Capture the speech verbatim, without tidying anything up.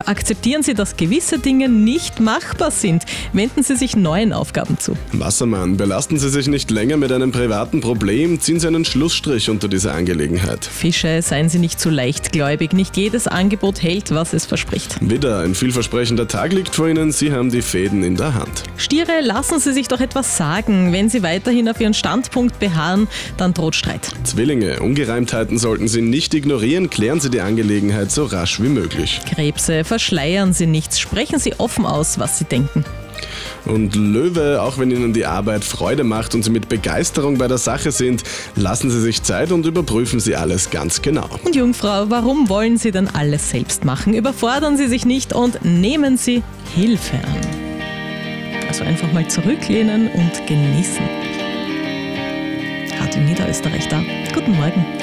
Akzeptieren Sie, dass gewisse Dinge nicht machbar sind. Wenden Sie sich neuen Aufgaben zu. Wassermann, belasten Sie sich nicht länger mit einem privaten Problem, ziehen Sie einen Schlussstrich unter diese Angelegenheit. Fische, seien Sie nicht zu leichtgläubig. Nicht jedes Angebot hält, was es verspricht. Widder, ein vielversprechender Tag liegt vor Ihnen, Sie haben die Fäden in der Hand. Stiere, lassen Sie sich doch etwas sagen. Wenn Sie weiterhin auf Ihren Standpunkt beharren, dann droht Streit. Zwillinge, Ungereimtheiten sollten Sie nicht ignorieren, klären Sie die Angelegenheit so rasch wie möglich. Krebse, verschleiern Sie nichts, sprechen Sie offen aus, was Sie denken. Und Löwe, auch wenn Ihnen die Arbeit Freude macht und Sie mit Begeisterung bei der Sache sind, lassen Sie sich Zeit und überprüfen Sie alles ganz genau. Und Jungfrau, warum wollen Sie denn alles selbst machen? Überfordern Sie sich nicht und nehmen Sie Hilfe an. Also einfach mal zurücklehnen und genießen. Radio Niederösterreich da. Guten Morgen.